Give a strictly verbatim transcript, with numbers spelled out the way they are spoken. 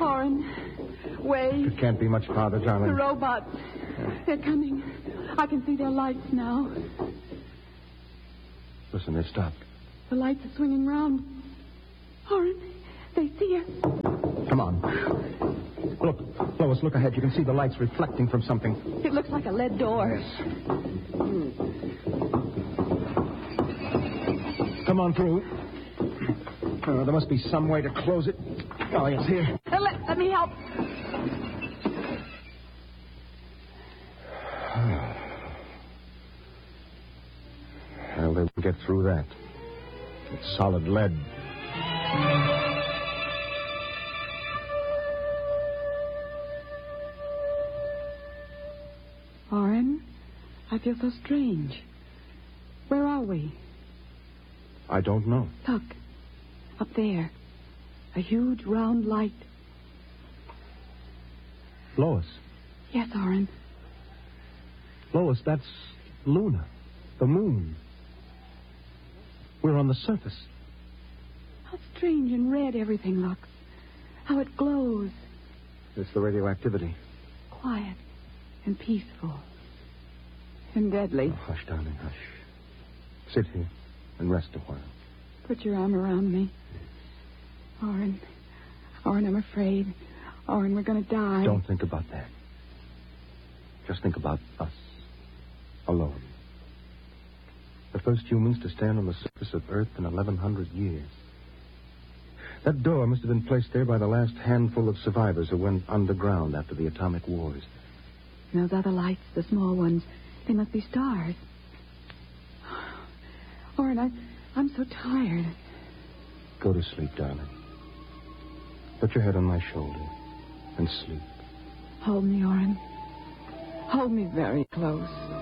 Oren, wait. It can't be much farther, darling. The robots. They're coming. I can see their lights now. Listen, they stopped. The lights are swinging round. Oren, they see us. Come on. Look, Lois, look ahead. You can see the lights reflecting from something. It looks like a lead door. Yes. Come on through. Uh, there must be some way to close it. Oh, yes, here. Uh, let, let me help. Well, they will get through that. It's solid lead. Oren, I feel so strange. Where are we? I don't know. Look, up there. A huge round light. Lois. Yes, Oren. Lois, that's Luna, the moon. We're on the surface. How strange and red everything looks. How it glows. It's the radioactivity. Quiet and peaceful. And deadly. Oh, hush, darling, hush. Sit here and rest a while. Put your arm around me. Oren. Oren, I'm afraid. Oren, we're going to die. Don't think about that. Just think about us. Alone. The first humans to stand on the surface of Earth in eleven hundred years. That door must have been placed there by the last handful of survivors who went underground after the atomic wars. And those other lights, the small ones, they must be stars. Oren, I, I'm so tired. Go to sleep, darling. Put your head on my shoulder and sleep. Hold me, Oren. Hold me very close.